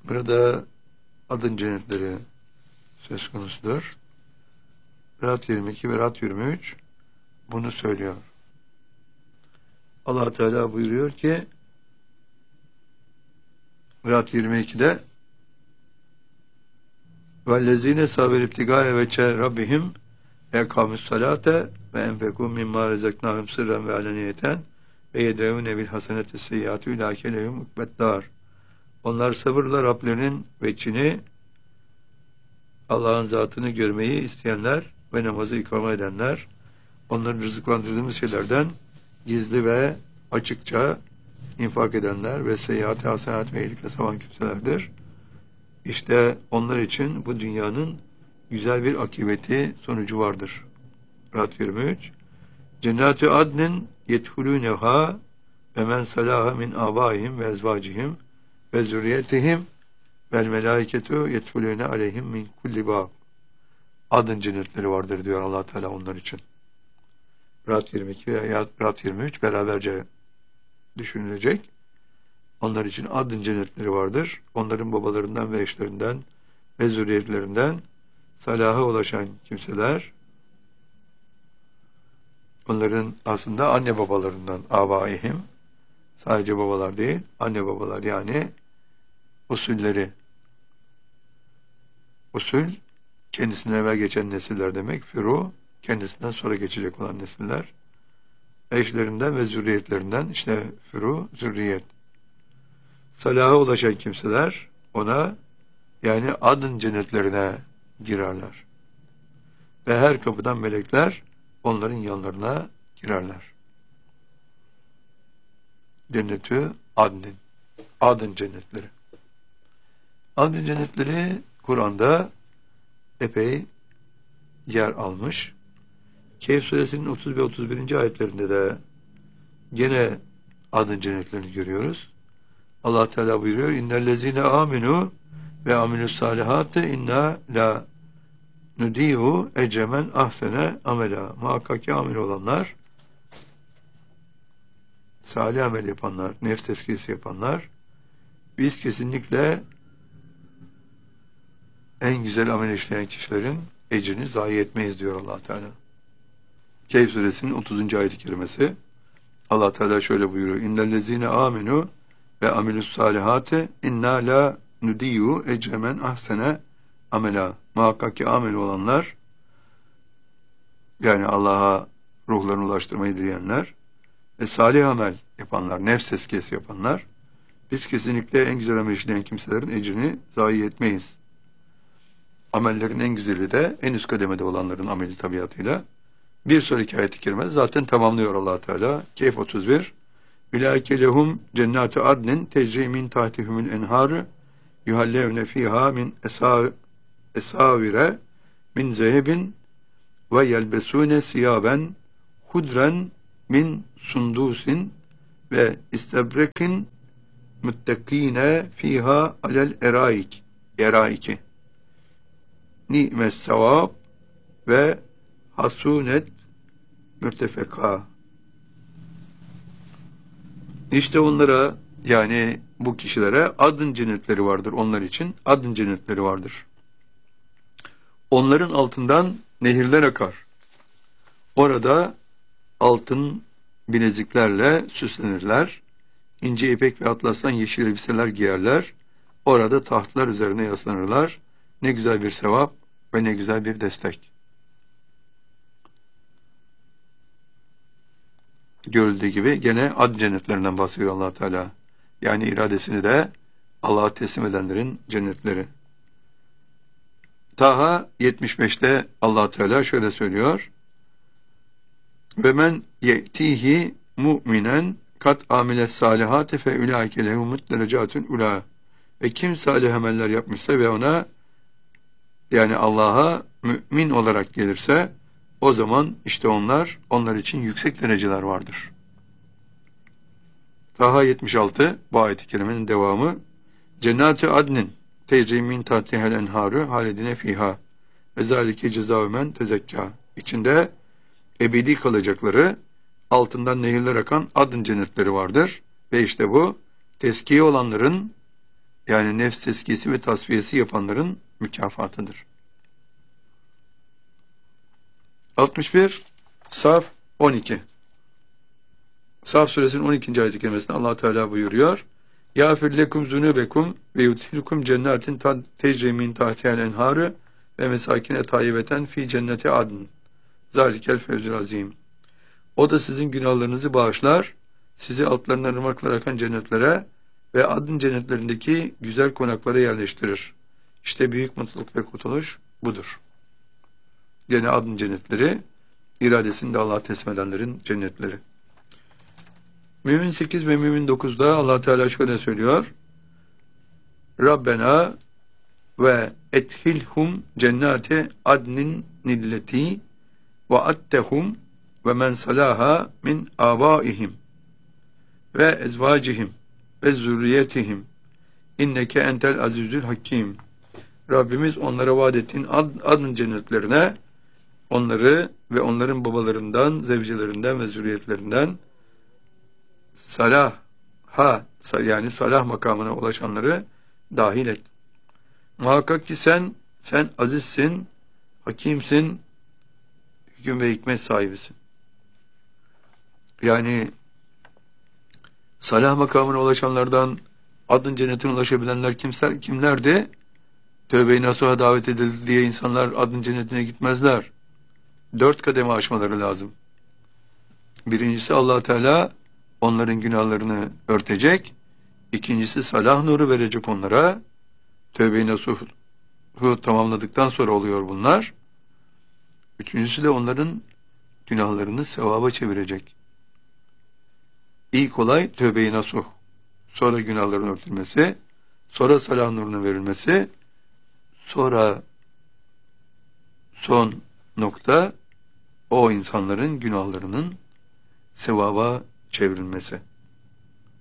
Burada adın cennetleri söz konusudur. Ra'd 22 ve Ra'd 23 bunu söylüyor. Allah Teala buyuruyor ki Ra'd 22'de وَالَّذ۪ينَ سَابِرْ اِبْتِغَاءَ وَجْهَ رَبِّهِمْ اَقَامُوا الصَّلَاةَ وَاَنْفَقُوا مِمَّا رَزَقْنَاهُمْ سِرًّا وَعَلَانِيَةً وَيَدْرَؤُونَ بِالْحَسَنَةِ السَّيِّئَةِ اُولَٰئِكَ لَهُمْ عُقْبَى الدَّارِ. Onlar sabırla Rablerinin veçhini, Allah'ın zatını görmeyi isteyenler ve namazı ikame edenler, onların rızıklandırdığımız şeylerden gizli ve açıkça infak edenler ve seyyiat-ı hasenat ve iyilikle savan kimselerdir. İşte onlar için bu dünyanın güzel bir akıbeti, sonucu vardır. Ra'd 23 Cennet-i adnin yedhulûneha ve men salâha min âbâihim ve ezvâcihim ve zürriyetihim vel melâiketu yedhulûne aleyhim min kulli bâb. Adın cennetleri vardır diyor Allah Teala onlar için. Ra'd 22 ve Ra'd 23 beraberce düşünülecek. Onlar için adın cennetleri vardır. Onların babalarından ve eşlerinden ve zürriyetlerinden salaha ulaşan kimseler, onların aslında anne babalarından, âbâihim, sadece babalar değil, anne babalar, yani usulleri. Usul, kendisinden evvel geçen nesiller demek. Furu, kendisinden sonra geçecek olan nesiller. Eşlerinden ve zürriyetlerinden, işte furu, zürriyet. Salaha ulaşan kimseler ona, yani adın cennetlerine girerler. Ve her kapıdan melekler onların yanlarına girerler. Cennetü adnin. Adın cennetleri. Adın cennetleri Kur'an'da epey yer almış. Kehf suresinin 30 ve 31. ayetlerinde de gene adın cennetlerini görüyoruz. Allah Teala buyuruyor: İnnellezîne âminû ve amilussâlihâti inna la nudî'u ecremen ahsene amela. Muhakkak ki amel olanlar, salih amel yapanlar, nefs tezkiyesi yapanlar, biz kesinlikle en güzel amel işleyen kişilerin ecrini zayi etmeyiz diyor Allah Teala. Kehf suresinin 30. ayet-i kerimesi. Allah Teala şöyle buyuruyor: İnnellezîne âminû ve amilussâlihâti inna la nudî'u ecremen ahsene amela. Muhakkak ki amel olanlar, yani Allah'a ruhlarını ulaştırmayı dileyenler ve salih amel yapanlar, nefs tezkiyesi yapanlar, biz kesinlikle en güzel amel işleyen kimselerin ecrini zayi etmeyiz. Amellerin en güzeli de en üst kademede olanların ameli tabiatıyla. Bir sonraki ayet-i kerime zaten tamamlıyor Allah Teala. Kehf 31 Ulaike lehum cennatu adnin tecri min tahtihumul enhar yuhallevne fiha min esavire min zehebin ve yelbesune siyaben hudren min sundusin ve istebrekin muttekine fiha alel eraiki ni'mes sevab ve hasunet mürtefeka. İşte onlara, yani bu kişilere adın cennetleri vardır onlar için. Adın cennetleri vardır. Onların altından nehirler akar. Orada altın bileziklerle süslenirler. İnce ipek ve atlastan yeşil elbiseler giyerler. Orada tahtlar üzerine yaslanırlar. Ne güzel bir sevap ve ne güzel bir destek. Görüldüğü gibi gene ad cennetlerinden bahsediyor Allah Teala. Yani iradesini de Allah'a teslim edenlerin cennetleri. Taha 75'te Allah Teala şöyle söylüyor: ve men ye'tihi mu'minen kat amiles salihati fe ulaike lehumut derecatun ula. Ve kim salih ameller yapmışsa ve ona, yani Allah'a mümin olarak gelirse, o zaman işte onlar için yüksek dereceler vardır. Taha 76 bu ayet-i kerimenin devamı. Cennet-i adnin tecri min tahtihel enharu halidine fiha ve zalike cezâ'u men tezekkâ. İçinde ebedi kalacakları, altından nehirler akan adın cennetleri vardır. Ve işte bu tezkiye olanların, Yani nefs tezkiyesi ve tasfiyesi yapanların mükafatıdır. 61 Saf 12 Saf suresinin 12. ayet-i kerimesinde Allah Teala buyuruyor. Yâfir lekum zunubekum ve yudhilkum cennetin tecri min tahtiha'l enhâru ve mesakine tayyibeten fi cenneti adn. Zalikel fevzül azim. O da sizin günahlarınızı bağışlar, sizi altlarından ırmaklar akan cennetlere ve adın cennetlerindeki güzel konaklara yerleştirir. İşte büyük mutluluk ve kurtuluş budur. Gene adın cennetleri, iradesini de Allah'a teslim edenlerin cennetleri. Mümin 8 ve Mümin 9'da Allah Teala şöyle söylüyor. Rabbena ve ethilhum cennate adnin nilleti ve attehum ve men salaha min abaihim ve ezvacihim ve zürriyetihim inneke entel azizül hakim. Rabbimiz onlara vaat ettiğin adın cennetlerine onları ve onların babalarından, zevcelerinden ve zürriyetlerinden yani salah makamına ulaşanları dahil et. Muhakkak ki sen azizsin, hakimsin, hüküm ve hikmet sahibisin. Yani salah makamına ulaşanlardan adın cennetine ulaşabilenler kimlerdi? Tövbe-i nasuha davet edildi diye insanlar adın cennetine gitmezler. 4 kademe aşmaları lazım. Birincisi Allah Teala onların günahlarını örtecek. İkincisi salah nuru verecek onlara. Tövbe-i nasuhu tamamladıktan sonra oluyor bunlar. Üçüncüsü de onların günahlarını sevaba çevirecek. İlk olay tövbe-i nasuh. Sonra günahların örtülmesi. Sonra salah nurunun verilmesi. Sonra son nokta o insanların günahlarının sevaba çevrilmesi.